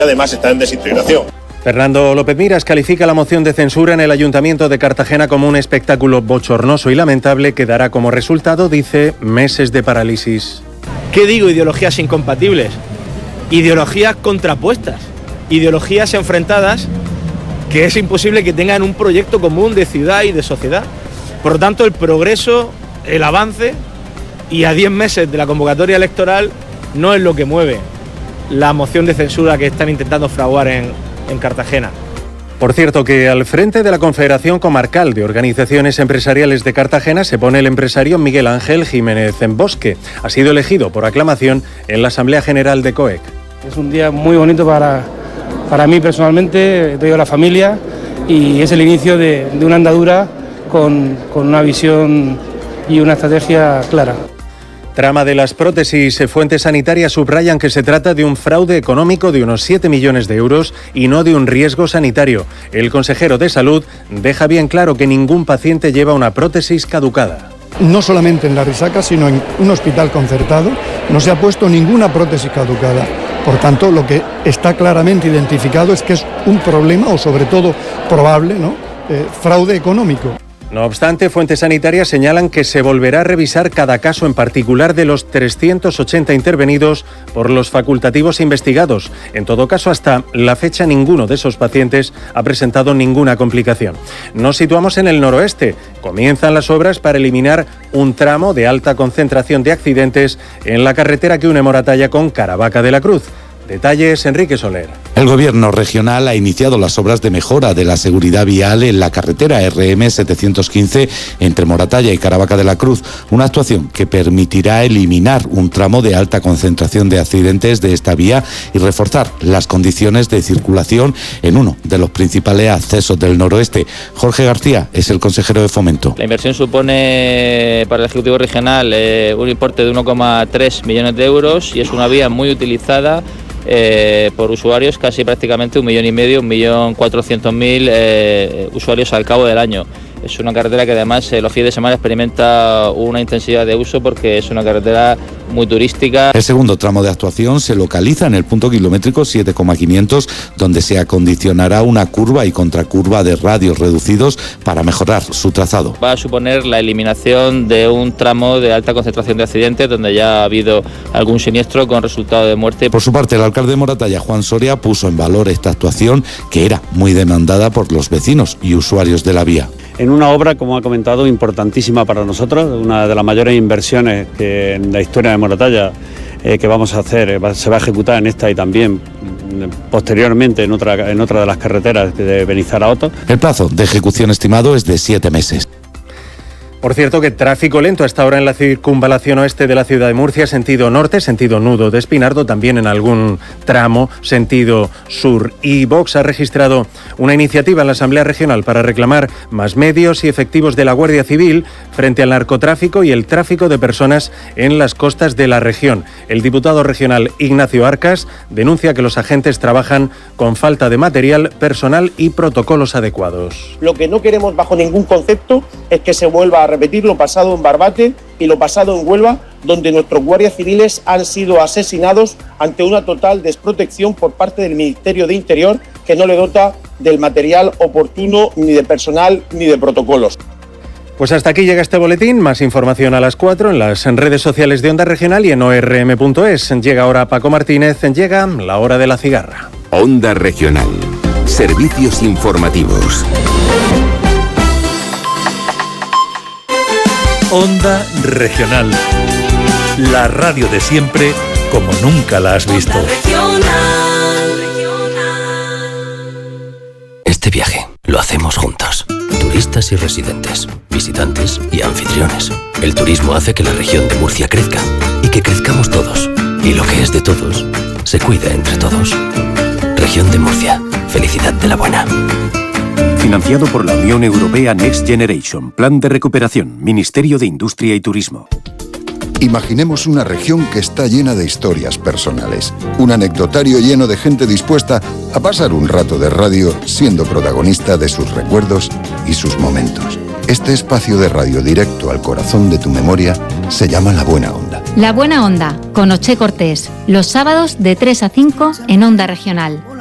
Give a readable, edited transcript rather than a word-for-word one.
Además está en desintegración. Fernando López Miras califica la moción de censura en el Ayuntamiento de Cartagena como un espectáculo bochornoso y lamentable que dará como resultado, dice, meses de parálisis. ¿Qué digo? Ideologías incompatibles, ideologías contrapuestas, ideologías enfrentadas que es imposible que tengan un proyecto común de ciudad y de sociedad. Por lo tanto, el progreso, el avance y a 10 meses de la convocatoria electoral no es lo que mueve la moción de censura que están intentando fraguar en Cartagena. Por cierto, que al frente de la Confederación Comarcal de Organizaciones Empresariales de Cartagena se pone el empresario Miguel Ángel Jiménez Bosque. Ha sido elegido por aclamación en la Asamblea General de COEC. Es un día muy bonito para mí personalmente, digo la familia, y es el inicio de una andadura con una visión y una estrategia clara. Trama de las prótesis. Fuentes sanitarias subrayan que se trata de un fraude económico de unos 7 millones de euros y no de un riesgo sanitario. El consejero de Salud deja bien claro que ningún paciente lleva una prótesis caducada. No solamente en la Risaca, sino en un hospital concertado, no se ha puesto ninguna prótesis caducada. Por tanto, lo que está claramente identificado es que es un problema, o sobre todo probable, fraude económico. No obstante, fuentes sanitarias señalan que se volverá a revisar cada caso en particular de los 380 intervenidos por los facultativos investigados. En todo caso, hasta la fecha ninguno de esos pacientes ha presentado ninguna complicación. Nos situamos en el noroeste. Comienzan las obras para eliminar un tramo de alta concentración de accidentes en la carretera que une Moratalla con Caravaca de la Cruz. Detalles, Enrique Soler. El Gobierno regional ha iniciado las obras de mejora de la seguridad vial en la carretera RM 715 entre Moratalla y Caravaca de la Cruz, una actuación que permitirá eliminar un tramo de alta concentración de accidentes de esta vía y reforzar las condiciones de circulación en uno de los principales accesos del noroeste. Jorge García es el consejero de Fomento. La inversión supone para el Ejecutivo Regional un importe de 1,3 millones de euros y es una vía muy utilizada por usuarios, casi prácticamente 1,5 millones, 1.400.000 usuarios al cabo del año. Es una carretera que además los fines de semana experimenta una intensidad de uso porque es una carretera muy turística. El segundo tramo de actuación se localiza en el punto kilométrico 7,500, donde se acondicionará una curva y contracurva de radios reducidos para mejorar su trazado. Va a suponer la eliminación de un tramo de alta concentración de accidentes donde ya ha habido algún siniestro con resultado de muerte. Por su parte, el alcalde de Moratalla, Juan Soria, puso en valor esta actuación que era muy demandada por los vecinos y usuarios de la vía. En una obra, como ha comentado, importantísima para nosotros, una de las mayores inversiones que en la historia de Moratalla que vamos a hacer, se va a ejecutar en esta y también posteriormente en otra de las carreteras de Benizar a Oto. El plazo de ejecución estimado es de 7 meses. Por cierto, que tráfico lento hasta ahora en la circunvalación oeste de la ciudad de Murcia, sentido norte, sentido nudo de Espinardo, también en algún tramo, sentido sur. Y Vox ha registrado una iniciativa en la Asamblea Regional para reclamar más medios y efectivos de la Guardia Civil frente al narcotráfico y el tráfico de personas en las costas de la región. El diputado regional Ignacio Arcas denuncia que los agentes trabajan con falta de material, personal y protocolos adecuados. Lo que no queremos bajo ningún concepto es que se vuelva a repetir lo pasado en Barbate y lo pasado en Huelva, donde nuestros guardias civiles han sido asesinados ante una total desprotección por parte del Ministerio de Interior, que no le dota del material oportuno, ni de personal, ni de protocolos. Pues hasta aquí llega este boletín. Más información a las 4 en las redes sociales de Onda Regional y en orm.es. Llega ahora Paco Martínez, llega la hora de la cigarra. Onda Regional. Servicios informativos. Onda Regional. La radio de siempre como nunca la has visto. Este viaje lo hacemos juntos. Turistas y residentes, visitantes y anfitriones. El turismo hace que la región de Murcia crezca y que crezcamos todos. Y lo que es de todos, se cuida entre todos. Región de Murcia. Felicidad de la buena. Financiado por la Unión Europea Next Generation, Plan de Recuperación, Ministerio de Industria y Turismo. Imaginemos una región que está llena de historias personales. Un anecdotario lleno de gente dispuesta a pasar un rato de radio siendo protagonista de sus recuerdos y sus momentos. Este espacio de radio directo al corazón de tu memoria se llama La Buena Onda. La Buena Onda, con Oche Cortés, los sábados de 3 a 5 en Onda Regional.